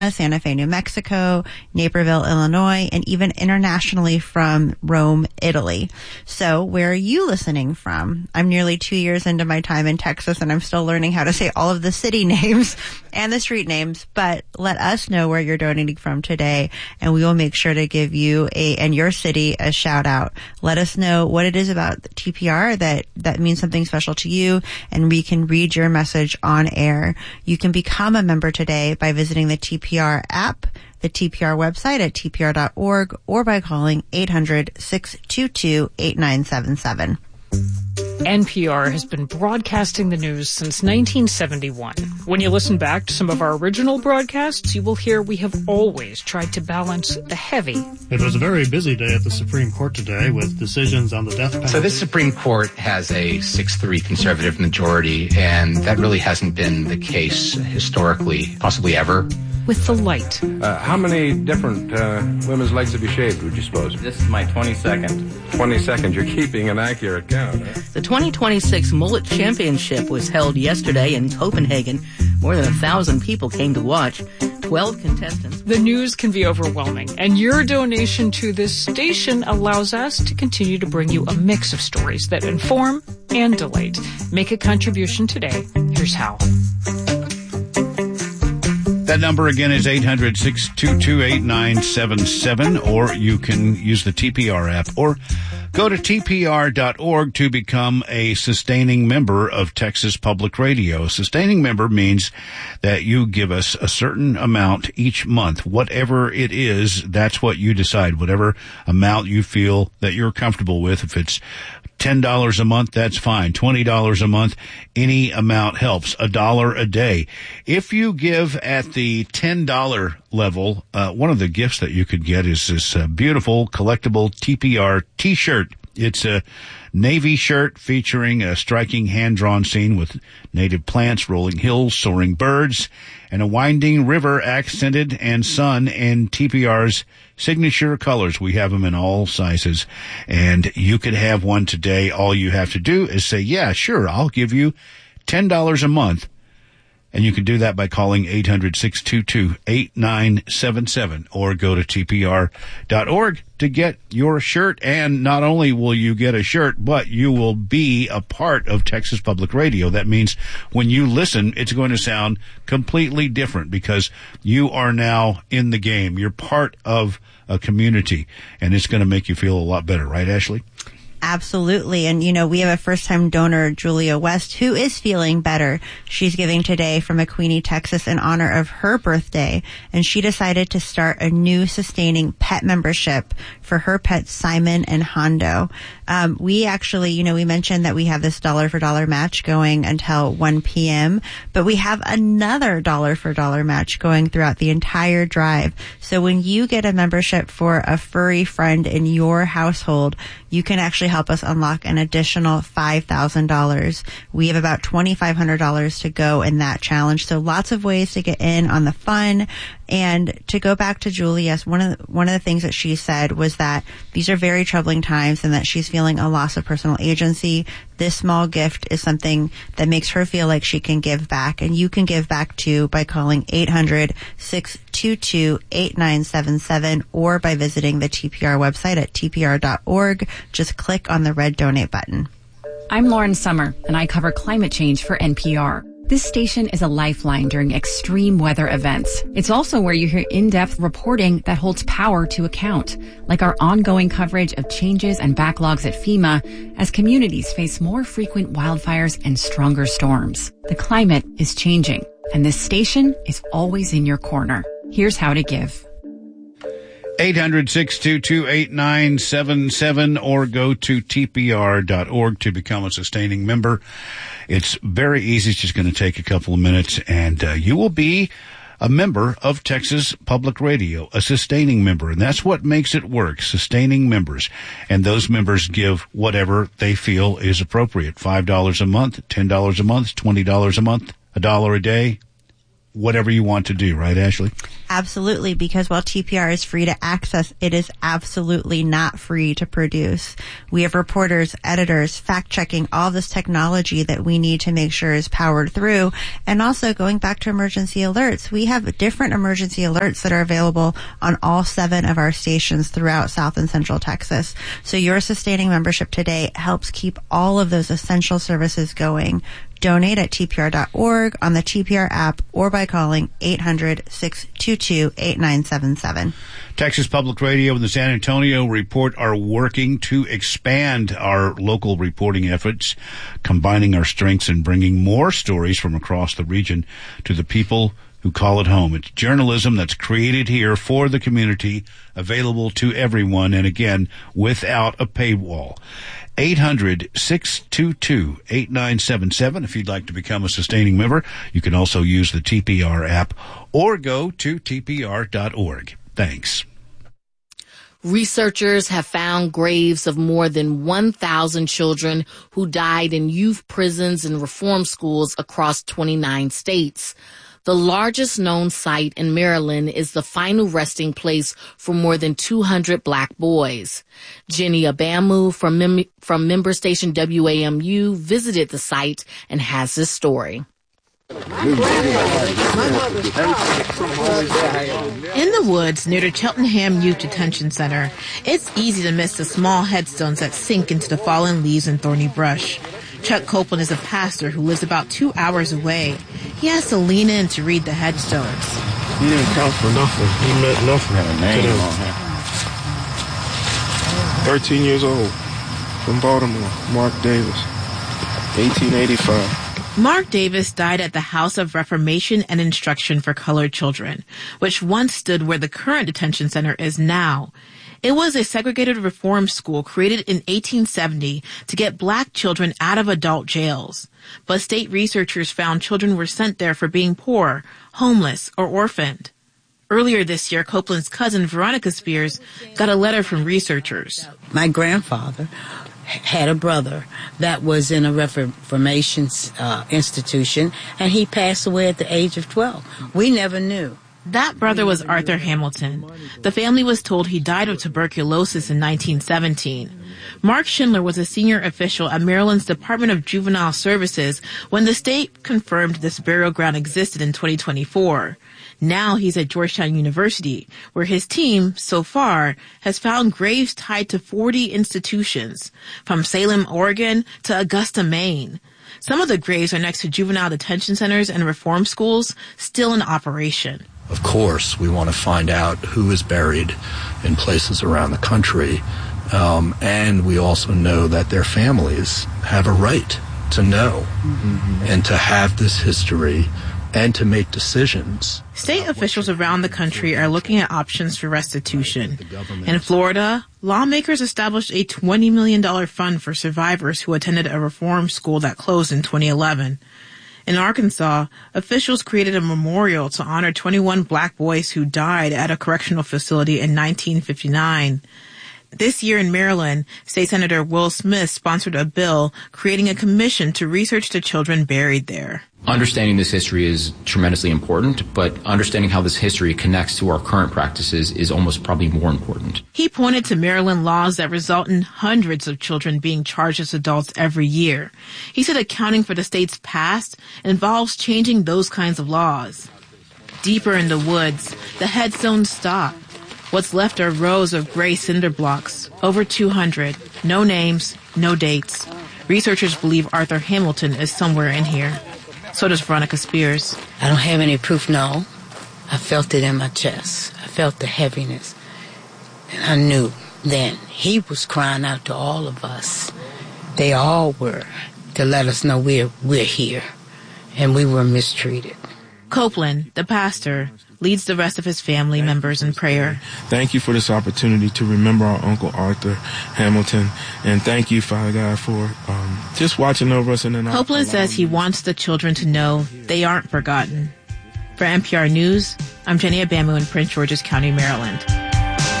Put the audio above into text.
Santa Fe, New Mexico, Naperville, Illinois, and even internationally from Rome, Italy. So where are you listening from? I'm nearly 2 years into my time in Texas, and I'm still learning how to say all of the city names and the street names, but let us know where you're donating from today, and we will make sure to give you and your city a shout out. Let us know what it is about TPR that means something special to you, and we can read your message on air. You can become a member today by visiting the TPR app, the TPR website at tpr.org, or by calling 800-622-8977. NPR has been broadcasting the news since 1971. When you listen back to some of our original broadcasts, you will hear we have always tried to balance the heavy. It was a very busy day at the Supreme Court today with decisions on the death penalty. So this Supreme Court has a 6-3 conservative majority, and that really hasn't been the case historically, possibly ever. With the light. How many different women's legs have you shaved, would you suppose? This is my 22nd. 22nd. You're keeping an accurate count, huh? The 2026 Mullet Championship was held yesterday in Copenhagen. More than 1,000 people came to watch. 12 contestants. The news can be overwhelming, and your donation to this station allows us to continue to bring you a mix of stories that inform and delight. Make a contribution today. Here's how. That number again is 800-622-8977, or you can use the TPR app, or go to tpr.org to become a sustaining member of Texas Public Radio. A sustaining member means that you give us a certain amount each month. Whatever it is, that's what you decide. Whatever amount you feel that you're comfortable with. If it's $10 a month, that's fine. $20 a month, any amount helps. $1 a day. If you give at the $10 level, one of the gifts that you could get is this beautiful collectible TPR t-shirt. It's a navy shirt featuring a striking hand-drawn scene with native plants, rolling hills, soaring birds, and a winding river accented and sun in TPR's signature colors. We have them in all sizes, and you could have one today. All you have to do is say, yeah, sure, I'll give you $10 a month. And you can do that by calling 800-622-8977 or go to tpr.org to get your shirt. And not only will you get a shirt, but you will be a part of Texas Public Radio. That means when you listen, it's going to sound completely different because you are now in the game. You're part of a community, and it's going to make you feel a lot better. Right, Ashley? Absolutely. And, you know, we have a first-time donor, Julia West, who is feeling better. She's giving today from McQueenie, Texas, in honor of her birthday. And she decided to start a new sustaining pet membership for her pets, Simon and Hondo. We actually, you know, we mentioned that we have this dollar for dollar match going until 1 p.m., but we have another dollar for dollar match going throughout the entire drive. So when you get a membership for a furry friend in your household, you can actually help us unlock an additional $5,000. We have about $2,500 to go in that challenge. So lots of ways to get in on the fun. And to go back to Julia, one of the things that she said was that these are very troubling times and that she's feeling a loss of personal agency. This small gift is something that makes her feel like she can give back. And you can give back too by calling 800-622-8977 or by visiting the TPR website at tpr.org. Just click on the red donate button. I'm Lauren Summer, and I cover climate change for NPR. This station is a lifeline during extreme weather events. It's also where you hear in-depth reporting that holds power to account, like our ongoing coverage of changes and backlogs at FEMA as communities face more frequent wildfires and stronger storms. The climate is changing, and this station is always in your corner. Here's how to give. 800-622-8977 or go to tpr.org to become a sustaining member. It's very easy. It's just going to take a couple of minutes, and you will be a member of Texas Public Radio, a sustaining member, and that's what makes it work, sustaining members. And those members give whatever they feel is appropriate, $5 a month, $10 a month, $20 a month, $1 a day. whatever you want to do, right, Ashley? Absolutely, because while TPR is free to access, it is absolutely not free to produce. We have reporters, editors, fact-checking all this technology that we need to make sure is powered through. And also, going back to emergency alerts, we have different emergency alerts that are available on all 7 of our stations throughout South and Central Texas. So your sustaining membership today helps keep all of those essential services going. Donate at TPR.org, on the TPR app, or by calling 800-622-8977. Texas Public Radio and the San Antonio Report are working to expand our local reporting efforts, combining our strengths and bringing more stories from across the region to the people who call it home. It's journalism that's created here for the community, available to everyone, and again, without a paywall. 800-622-8977. If you'd like to become a sustaining member, you can also use the TPR app or go to tpr.org. Thanks. Researchers have found graves of more than 1,000 children who died in youth prisons and reform schools across 29 states. The largest known site in Maryland is the final resting place for more than 200 black boys. Jenny Abamu from member station WAMU visited the site and has this story. In the woods near the Cheltenham Youth Detention Center, it's easy to miss the small headstones that sink into the fallen leaves and thorny brush. Chuck Copeland is a pastor who lives about 2 hours away. He has to lean in to read the headstones. He didn't count for nothing. He meant nothing. Had a name on him. 13 years old, from Baltimore, Mark Davis, 1885. Mark Davis died at the House of Reformation and Instruction for Colored Children, which once stood where the current detention center is now. It was a segregated reform school created in 1870 to get black children out of adult jails. But state researchers found children were sent there for being poor, homeless, or orphaned. Earlier this year, Copeland's cousin, Veronica Spears, got a letter from researchers. My grandfather had a brother that was in a Reformation institution, and he passed away at the age of 12. We never knew. That brother was Arthur Hamilton. The family was told he died of tuberculosis in 1917. Mark Schindler was a senior official at Maryland's Department of Juvenile Services when the state confirmed this burial ground existed in 2024. Now he's at Georgetown University, where his team, so far, has found graves tied to 40 institutions, from Salem, Oregon to Augusta, Maine. Some of the graves are next to juvenile detention centers and reform schools, still in operation. Of course, we want to find out who is buried in places around the country, and we also know that their families have a right to know and to have this history and to make decisions. State officials around the country are looking at options for restitution. In Florida, lawmakers established a $20 million fund for survivors who attended a reform school that closed in 2011. In Arkansas, officials created a memorial to honor 21 black boys who died at a correctional facility in 1959. This year in Maryland, State Senator Will Smith sponsored a bill creating a commission to research the children buried there. Understanding this history is tremendously important, but understanding how this history connects to our current practices is almost probably more important. He pointed to Maryland laws that result in hundreds of children being charged as adults every year. He said accounting for the state's past involves changing those kinds of laws. Deeper in the woods, the headstones stop. What's left are rows of gray cinder blocks, over 200, no names, no dates. Researchers believe Arthur Hamilton is somewhere in here. So does Veronica Spears. I don't have any proof, no. I felt it in my chest. I felt the heaviness. And I knew then he was crying out to all of us. They all were, to let us know we're here. And we were mistreated. Copeland, the pastor, leads the rest of his family members in prayer. Thank you for this opportunity to remember our Uncle Arthur Hamilton. And thank you, Father God, for just watching over us. Copeland says he wants the children to know they aren't forgotten. For NPR News, I'm Jenny Abamu in Prince George's County, Maryland.